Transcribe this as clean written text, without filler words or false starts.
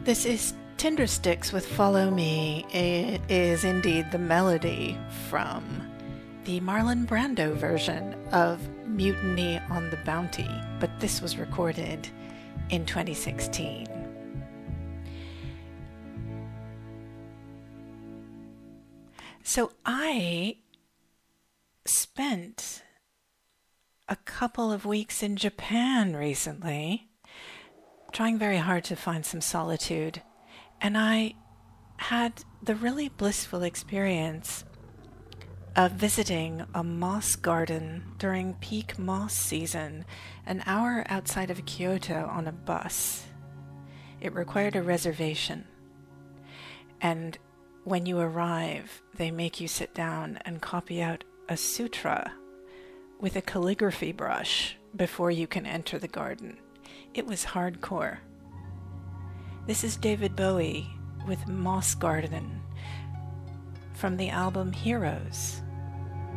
This is Tindersticks with Follow Me. It is indeed the melody from the Marlon Brando version of Mutiny on the Bounty, but this was recorded in 2016. So I spent a couple of weeks in Japan recently, trying very hard to find some solitude, and I had the really blissful experience of visiting a moss garden during peak moss season, an hour outside of Kyoto on a bus. It required a reservation, and when you arrive, they make you sit down and copy out a sutra with a calligraphy brush before you can enter the garden. It was hardcore. This is David Bowie with Moss Garden from the album Heroes.